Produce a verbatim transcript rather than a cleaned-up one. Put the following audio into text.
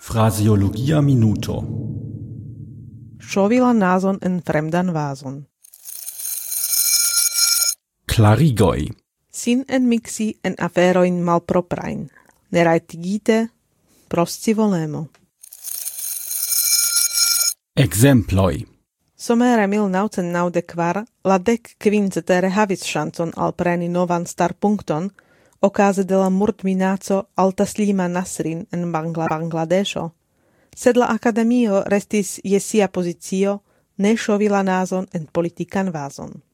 Phraseologia minuto. Ŝovi la nazon en fremdan vazon. Klarigoj. Sin enmiksi en aferojn malproprajn, nerajtigite pro scivolemo. Ekzemploj. Somere mil naŭcent naŭdek kvar la dek kvin cetere havis ŝancon alpreni novan starpunkton okaze de la murdminaco al Taslima Nasrin en Bangla Bangladesho, sed la akademio restis je sia pozicio ne ŝovi la nazon en politikan vazon.